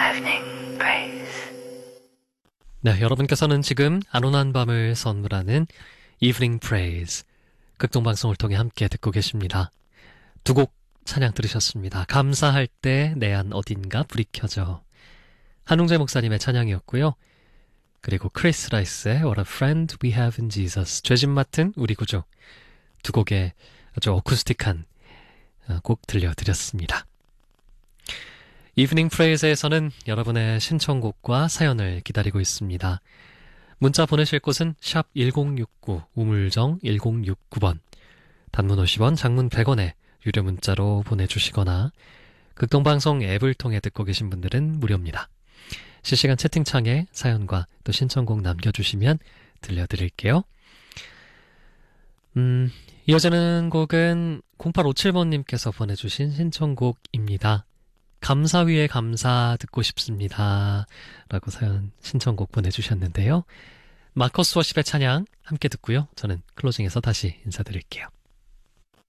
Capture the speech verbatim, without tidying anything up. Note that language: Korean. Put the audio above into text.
Evening Praise. 네, 여러분께서는 지금 안온한 밤을 선물하는 Evening Praise 극동방송을 통해 함께 듣고 계십니다. 두 곡 찬양 들으셨습니다. 감사할 때 내 안 어딘가 불이 켜져, 한웅재 목사님의 찬양이었고요. 그리고 크리스 라이스의 What a Friend We Have in Jesus, 죄짐 맡은 우리 구주, 두 곡의 아주 어쿠스틱한 곡 들려드렸습니다. 이브닝 프레이즈에서는 여러분의 신청곡과 사연을 기다리고 있습니다. 문자 보내실 곳은 샵 일공육구, 우물정 일공육구 번, 단문 오십 원, 장문 백 원에 유료 문자로 보내주시거나 극동방송 앱을 통해 듣고 계신 분들은 무료입니다. 실시간 채팅창에 사연과 또 신청곡 남겨주시면 들려드릴게요. 음, 이어지는 곡은 공팔오칠 번님께서 보내주신 신청곡입니다. 감사 위에 감사 듣고 싶습니다 라고 사연 신청곡 보내주셨는데요. 마커스 워십의 찬양 함께 듣고요. 저는 클로징에서 다시 인사드릴게요.